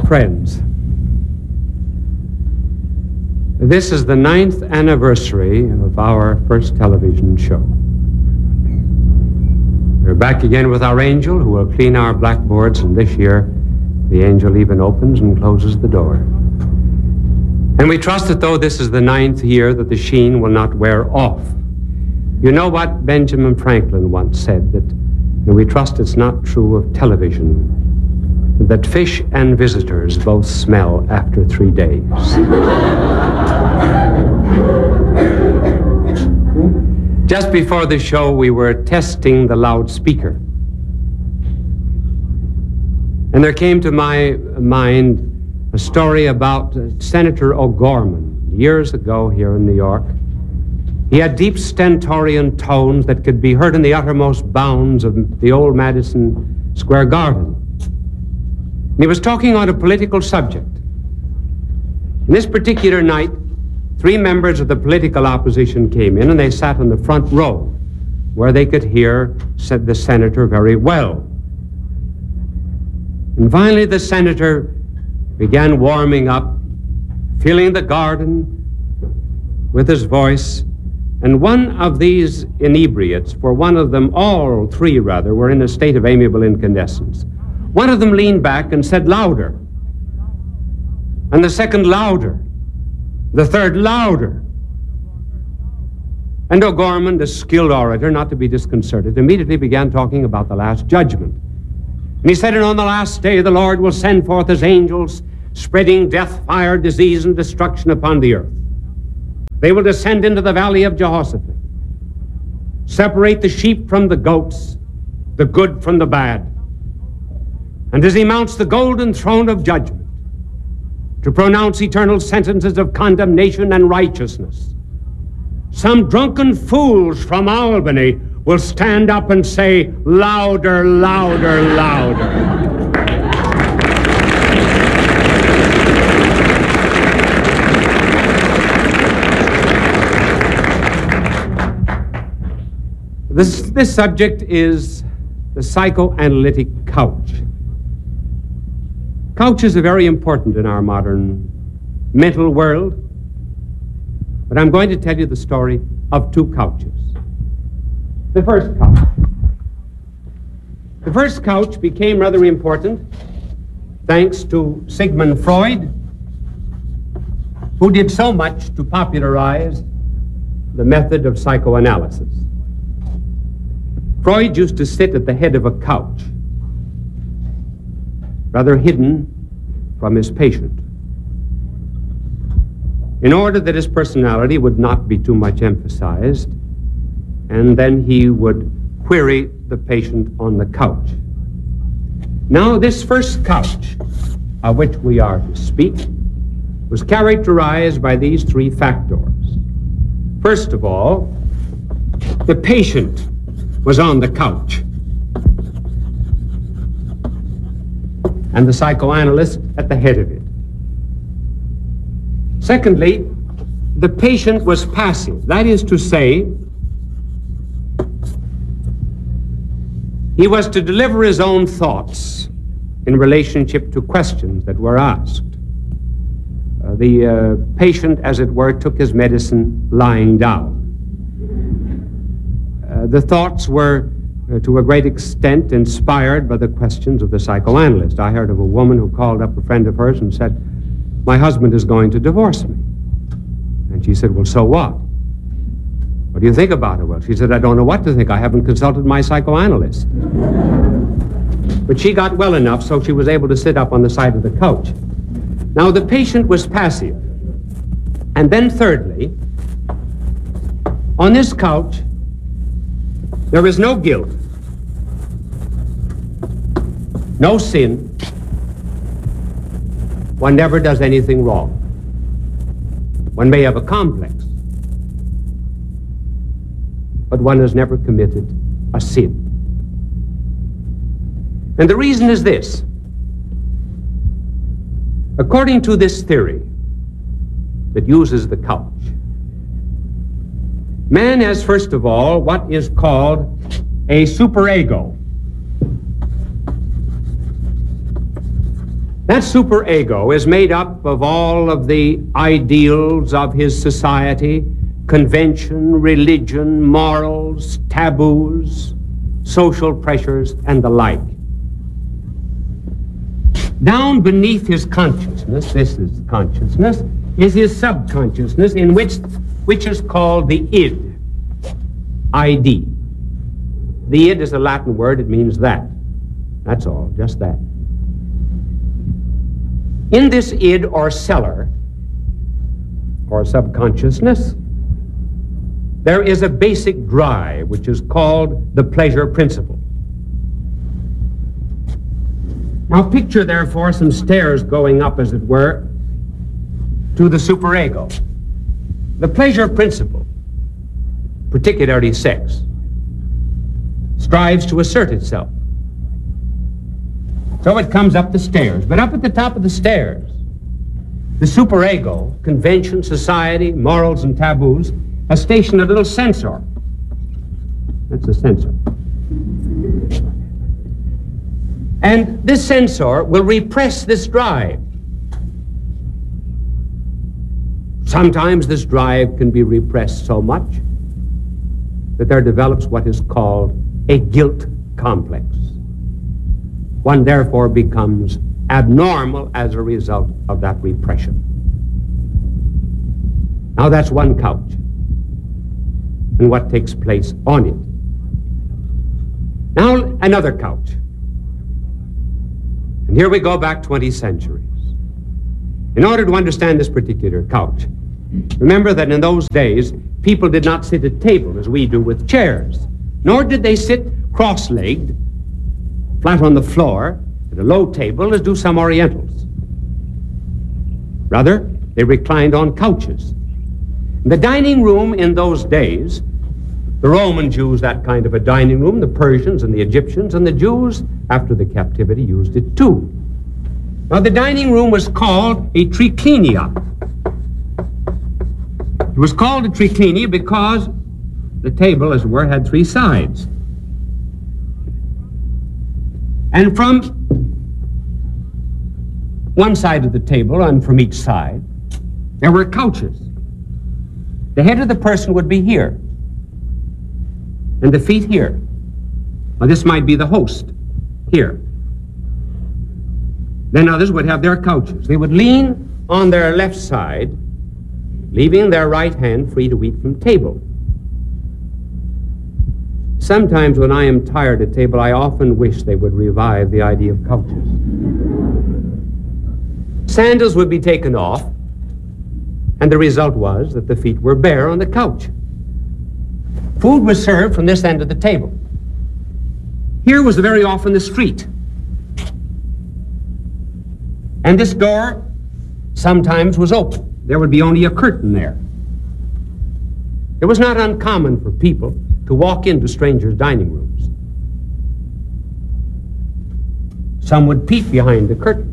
Friends, this is the 9th anniversary of our first television show. We're back again with our angel who will clean our blackboards, and this year the angel even opens and closes the door. And we trust that though this is the 9th year that the sheen will not wear off. You know what Benjamin Franklin once said, that, and we trust it's not true of television, that fish and visitors both smell after 3 days. Just before the show, we were testing the loudspeaker. And there came to my mind a story about Senator O'Gorman years ago here in New York. He had deep stentorian tones that could be heard in the uttermost bounds of the old Madison Square Garden. And he was talking on a political subject. And this particular night, 3 members of the political opposition came in, and they sat in the front row where they could hear the senator very well. And finally the senator began warming up, filling the garden with his voice. And one of these inebriates, for one of them, all 3 rather, were in a state of amiable incandescence. One of them leaned back and said louder. And the second louder. The third louder. And O'Gorman, the skilled orator, not to be disconcerted, immediately began talking about the last judgment. And he said, and on the last day the Lord will send forth his angels, spreading death, fire, disease, and destruction upon the earth. They will descend into the valley of Jehoshaphat, separate the sheep from the goats, the good from the bad. And as he mounts the golden throne of judgment, to pronounce eternal sentences of condemnation and righteousness, some drunken fools from Albany will stand up and say, louder, louder, louder. This subject is the psychoanalytic couch. Couches are very important in our modern mental world, but I'm going to tell you the story of 2 couches. The first couch. The first couch became rather important thanks to Sigmund Freud, who did so much to popularize the method of psychoanalysis. Freud used to sit at the head of a couch, rather hidden from his patient, in order that his personality would not be too much emphasized, and then he would query the patient on the couch. Now, this first couch, of which we are to speak, was characterized by these 3 factors. First of all, the patient was on the couch, and the psychoanalyst at the head of it. Secondly, the patient was passive. That is to say, he was to deliver his own thoughts in relationship to questions that were asked. The patient, as it were, took his medicine lying down. The thoughts were, to a great extent, inspired by the questions of the psychoanalyst. I heard of a woman who called up a friend of hers and said, my husband is going to divorce me. And she said, well, so what? What do you think about it? Well, she said, I don't know what to think. I haven't consulted my psychoanalyst. But she got well enough so she was able to sit up on the side of the couch. Now, the patient was passive. And then thirdly, on this couch, there is no guilt, no sin. One never does anything wrong. One may have a complex, but one has never committed a sin. And the reason is this. According to this theory that uses the couch, man has, first of all, what is called a superego. That superego is made up of all of the ideals of his society, convention, religion, morals, taboos, social pressures, and the like. Down beneath his consciousness, this is consciousness, is his subconsciousness, which is called the id, ID. The id is a Latin word, it means that. That's all, just that. In this id or cellar, or subconsciousness, there is a basic drive which is called the pleasure principle. Now picture, therefore, some stairs going up, as it were, to the superego. The pleasure principle, particularly sex, strives to assert itself. So it comes up the stairs. But up at the top of the stairs, the superego, convention, society, morals, and taboos, has stationed a little sensor. That's a sensor. And this sensor will repress this drive. Sometimes this drive can be repressed so much that there develops what is called a guilt complex. One therefore becomes abnormal as a result of that repression. Now that's one couch, and what takes place on it. Now another couch. And here we go back 20 centuries. In order to understand this particular couch, remember that in those days, people did not sit at tables as we do with chairs, nor did they sit cross-legged, flat on the floor, at a low table, as do some Orientals. Rather, they reclined on couches. The dining room in those days, the Romans used that kind of a dining room, the Persians and the Egyptians, and the Jews, after the captivity, used it too. Now, the dining room was called a triclinia. It was called a triclinia because the table, as it were, had three sides. And from one side of the table, and from each side, there were couches. The head of the person would be here, and the feet here. Now, this might be the host, here. Then others would have their couches. They would lean on their left side, leaving their right hand free to eat from table. Sometimes when I am tired at table, I often wish they would revive the idea of couches. Sandals would be taken off, and the result was that the feet were bare on the couch. Food was served from this end of the table. Here was very often the street. And this door sometimes was open. There would be only a curtain there. It was not uncommon for people to walk into strangers' dining rooms. Some would peep behind the curtain.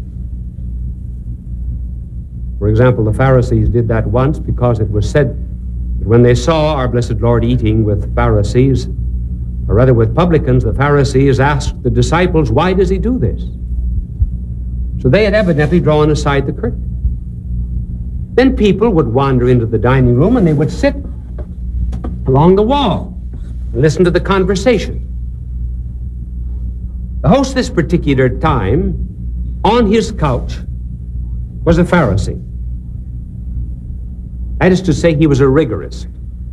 For example, the Pharisees did that once because it was said that when they saw our blessed Lord eating with Pharisees, or rather with publicans, the Pharisees asked the disciples, "Why does he do this?" So they had evidently drawn aside the curtain. Then people would wander into the dining room and they would sit along the wall and listen to the conversation. The host this particular time, on his couch, was a Pharisee. That is to say, he was a rigorist.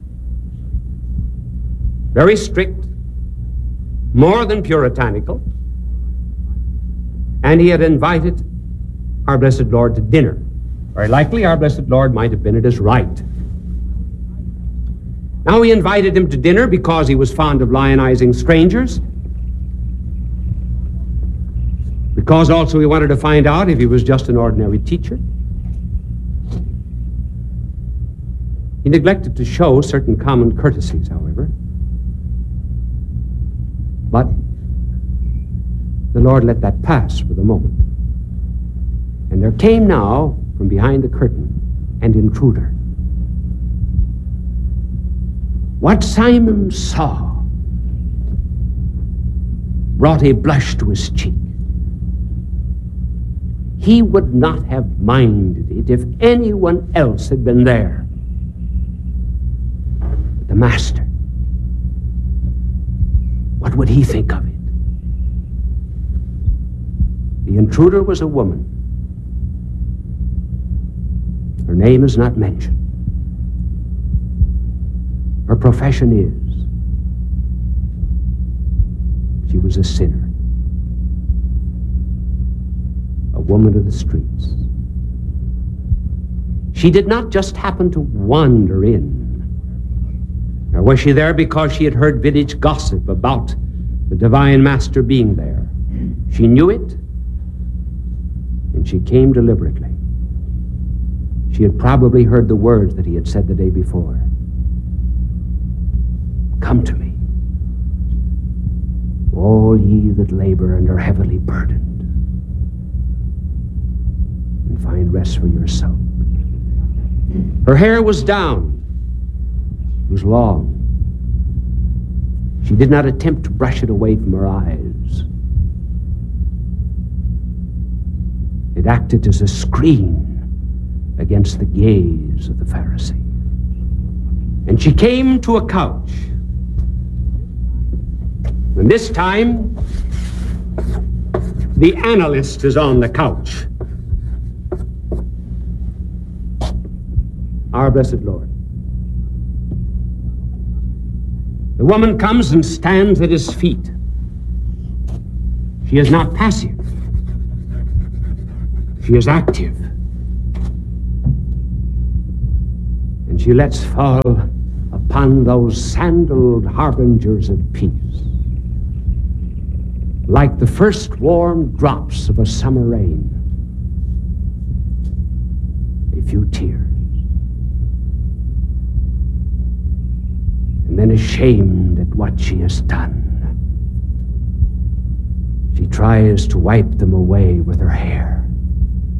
Very strict, more than puritanical, and he had invited our blessed Lord to dinner. Very likely our blessed Lord might have been at his right. Now he invited him to dinner because he was fond of lionizing strangers, because also he wanted to find out if he was just an ordinary teacher. He neglected to show certain common courtesies, however. But the Lord let that pass for the moment. And there came now, from behind the curtain, an intruder. What Simon saw brought a blush to his cheek. he would not have minded it if anyone else had been there. But the master, what would he think of it? The intruder was a woman. Her name is not mentioned. Her profession is she was a sinner, a woman of the streets. She did not just happen to wander in, nor was she there because she had heard village gossip about the divine master being there. She knew it, and she came deliberately. She had probably heard the words that he had said the day before. Come to me, all ye that labor and are heavily burdened, and find rest for your soul. Her hair was down. It was long. She did not attempt to brush it away from her eyes. It acted as a screen against the gaze of the Pharisee. And she came to a couch. And this time, the analyst is on the couch. Our blessed Lord. The woman comes and stands at his feet. She is not passive. She is active. And she lets fall upon those sandaled harbingers of peace, like the first warm drops of a summer rain, a few tears. And then, ashamed at what she has done, she tries to wipe them away with her hair.